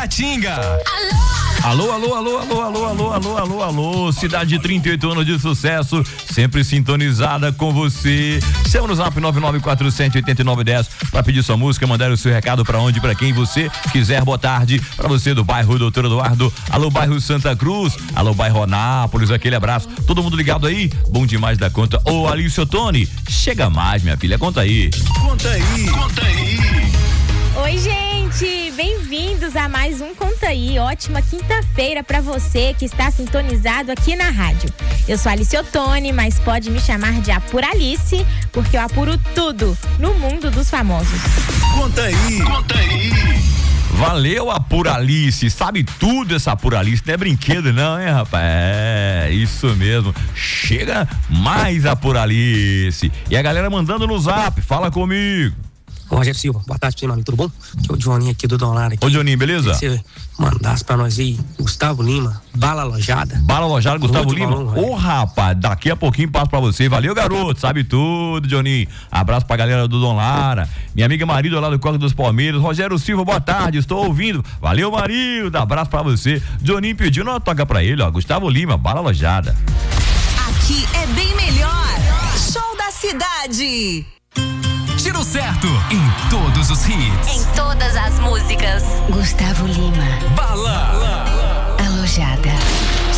Taguatinga. Alô, cidade de 38 anos de sucesso, sempre sintonizada com você. Chama no zap 994008910 para pedir sua música, mandar o seu recado para onde, para quem você quiser. Boa tarde para você do bairro Doutor Eduardo, alô bairro Santa Cruz, alô bairro Anápolis, aquele abraço, todo mundo ligado aí, bom demais da conta. Ô Alice Ottoni, chega mais minha filha, conta aí. Oi, gente, bem-vindos a mais um Conta Aí. Ótima quinta-feira pra você que está sintonizado aqui na rádio. Eu sou Alice Ottoni, mas pode me chamar de Apuralice, porque eu apuro tudo no mundo dos famosos. Conta aí. Valeu, Apuralice, sabe tudo essa Apuralice, não é brinquedo não, hein, rapaz? É, isso mesmo, chega mais Apuralice. E a galera mandando no zap, fala comigo. Ô, Rogério Silva, boa tarde pra você, mano, tudo bom? Aqui é o Joninho aqui do Dom Lara. Ô, Joninho, beleza? Você mandasse pra nós aí, Gustavo Lima, Bala Alojada. Bala Alojada, Gustavo Lima. Valor, rapaz, daqui a pouquinho passo pra você. Valeu, garoto, sabe tudo, Joninho. Abraço pra galera do Dom Lara. Minha amiga Marilda lá do Córrego dos Palmeiras. Rogério Silva, boa tarde, estou ouvindo. Valeu, Marilda, abraço pra você. Joninho pediu, não toca pra ele, ó, Gustavo Lima, Bala Alojada. Aqui é bem melhor. Show da cidade. Tiro certo em todos os hits. Em todas as músicas. Gustavo Lima. Bala. Alojada.